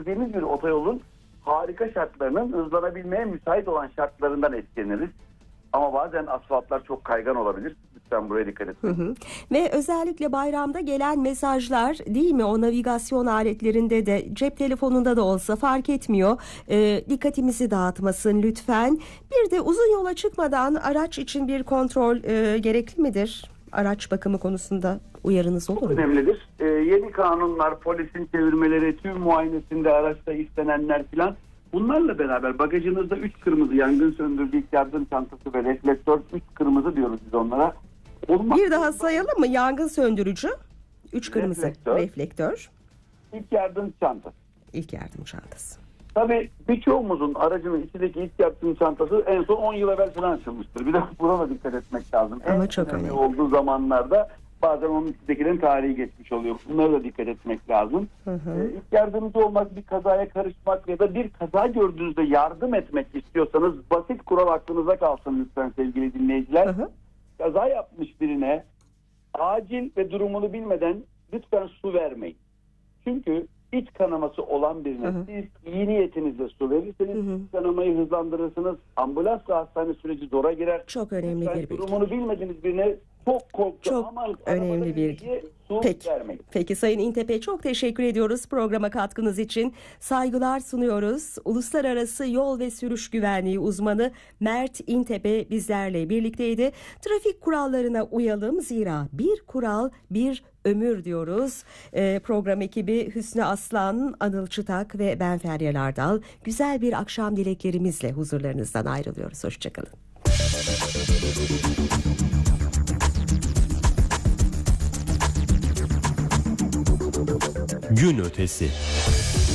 girdiğimiz bir otoyolun harika şartlarının hızlanabilmeye müsait olan şartlarından etkileniriz. Ama bazen asfaltlar çok kaygan olabilir. Lütfen buraya dikkat edin. Ve özellikle bayramda gelen mesajlar, değil mi? O navigasyon aletlerinde de, cep telefonunda da olsa fark etmiyor. Dikkatimizi dağıtmasın lütfen. Bir de uzun yola çıkmadan araç için bir kontrol gerekli midir? Araç bakımı konusunda uyarınız olur mu? Önemlidir. Yeni kanunlar, polisin çevirmeleri, tüm muayenesinde araçta istenenler filan. Bunlarla beraber bagajınızda 3 kırmızı yangın söndürücü ilk yardım çantası ve reflektör, 3 kırmızı diyoruz biz onlara. Bir daha sayalım mı? Yangın söndürücü, 3 kırmızı reflektör, ilk yardım çantası. İlk yardım çantası. Tabii birçoğumuzun aracının içindeki ilk yardım çantası en son 10 yıl evvel falan açılmıştır. Bir de buna da dikkat etmek lazım. Ama çok önemli olduğu zamanlarda bazen onun içindekilerin tarihi geçmiş oluyor. Bunlara da dikkat etmek lazım. İlk yardımcı olmak, bir kazaya karışmak ya da bir kaza gördüğünüzde yardım etmek istiyorsanız basit kural aklınıza kalsın lütfen sevgili dinleyiciler. Kaza yapmış birine acil ve durumunu bilmeden lütfen su vermeyin. Çünkü iç kanaması olan birine siz iyi niyetinizle su verirseniz iç kanamayı hızlandırırsınız. Ambulans ve hastane süreci zora girer. Çok önemli lütfen bir bilgi. Durumunu bilmediğiniz birine çok korktu. Çok önemli bir bilgi. Peki Sayın İntepe, çok teşekkür ediyoruz programa katkınız için. Saygılar sunuyoruz. Uluslararası Yol ve Sürüş Güvenliği uzmanı Mert İntepe bizlerle birlikteydi. Trafik kurallarına uyalım, zira bir kural bir ömür diyoruz. Program ekibi Hüsnü Aslan, Anıl Çıtak ve ben Feryal Ardal güzel bir akşam dileklerimizle huzurlarınızdan ayrılıyoruz. Hoşçakalın. Gün ötesi.